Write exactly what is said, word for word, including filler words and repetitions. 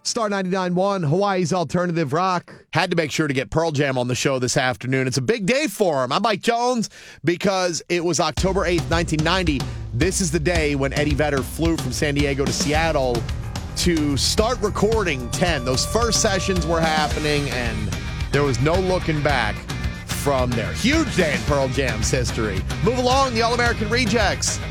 Star ninety-nine point one, Hawaii's Alternative Rock. Had to make sure to get Pearl Jam on the show this afternoon. It's a big day for him. I'm Mike Jones because it was October eighth, nineteen ninety. This is the day when Eddie Vedder flew from San Diego to Seattle to start recording ten. Those first sessions were happening, and there was no looking back from there. Huge day in Pearl Jam's history. Move along, the All-American Rejects.